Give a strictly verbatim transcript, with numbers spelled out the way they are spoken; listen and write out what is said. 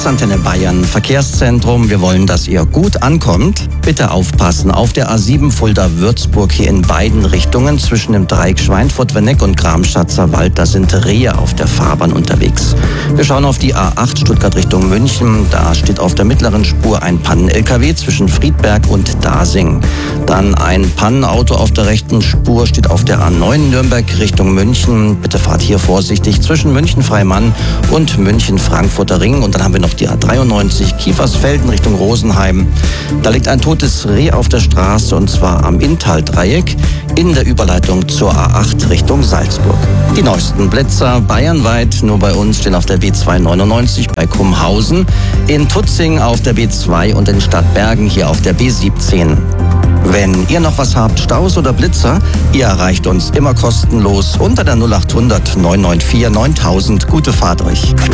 ist Antenne Bayern Verkehrszentrum. Wir wollen, dass ihr gut ankommt. Bitte aufpassen. Auf der A sieben Fulda-Würzburg hier in beiden Richtungen zwischen dem Dreieck Schweinfurt-Werneck und Gramschatzer Wald. Da sind Rehe auf der Fahrbahn unterwegs. Wir schauen auf die A acht Stuttgart Richtung München. Da steht auf der mittleren Spur ein Pannen-L K W zwischen Friedberg und Dasing. Dann ein Pannenauto auf der rechten Spur steht auf der A neun Nürnberg Richtung München. Bitte fahrt hier vorsichtig zwischen München-Freimann und München-Frankfurter Ring. Und dann haben wir noch die A dreiundneunzig Kiefersfelden Richtung Rosenheim. Da liegt ein totes Reh auf der Straße und zwar am Inntal-Dreieck in der Überleitung zur A acht Richtung Salzburg. Die neuesten Blitzer bayernweit, nur bei uns stehen auf der B zweihundertneunundneunzig bei Kumhausen, in Tutzing auf der B zwei und in Stadtbergen hier auf der B siebzehn. Wenn ihr noch was habt, Staus oder Blitzer, ihr erreicht uns immer kostenlos unter der null acht hundert neun neun vier neuntausend. Gute Fahrt euch.